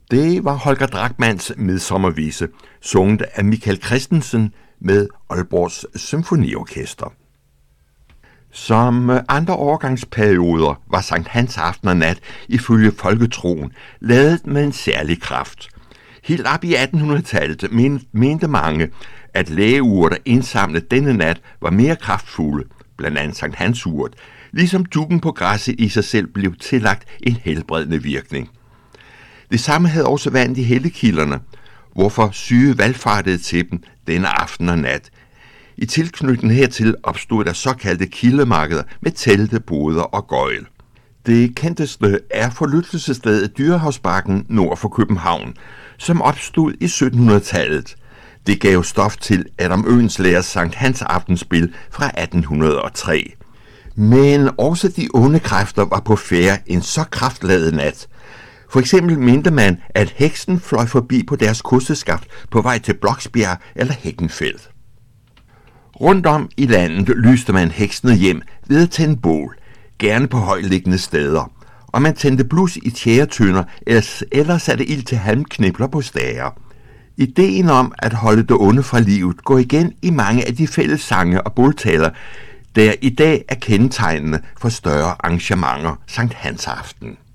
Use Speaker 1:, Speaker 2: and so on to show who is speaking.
Speaker 1: Det var Holger Drachmanns midsommervise, sunget af Michael Christensen med Aalborgs Symfoniorkester. Som andre overgangsperioder var Sankt Hans aften og nat ifølge folketroen ladet med en særlig kraft. Helt op i 1800-tallet mente mange, at lægeuret, der indsamlede denne nat, var mere kraftfulde, blandt andet Sankt Hans-uret, ligesom dukken på græsset i sig selv blev tillagt en helbredende virkning. Det samme havde også vand i helligkilderne, hvorfor syge valgfartede til dem denne aften og nat. I tilknytning hertil opstod der såkaldte kildemarkeder med telte, boder og gøjl. Det kendteste er forlystelsesstedet Dyrehavsbakken nord for København, som opstod i 1700-tallet. Det gav stof til Adam Oehlenschlägers Sankt Hans aftenspil fra 1803. Men også de onde kræfter var på færde en så kraftladet nat. For eksempel mente man, at heksen fløj forbi på deres kosteskaft på vej til Bloksbjerg eller Hækkenfeldt. Rundt om i landet lyste man heksene hjem ved at tænde bål, gerne på højliggende steder, og man tændte blus i tjæretønder eller satte ild til halmknibler på stager. Ideen om at holde det onde fra livet går igen i mange af de fælles sange og båltaler, der i dag er kendetegnende for større arrangementer Sankt Hans aften.